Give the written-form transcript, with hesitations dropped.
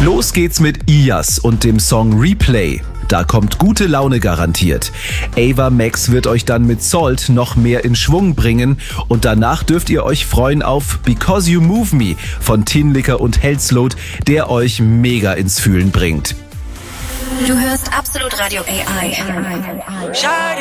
Los geht's mit Iyas und dem Song Replay. Da kommt gute Laune garantiert. Ava Max wird euch dann mit Salt noch mehr in Schwung bringen und danach dürft ihr euch freuen auf Because You Move Me von Tinlicker und Hellslot, der euch mega ins Fühlen bringt. Du hörst Absolut Radio AI.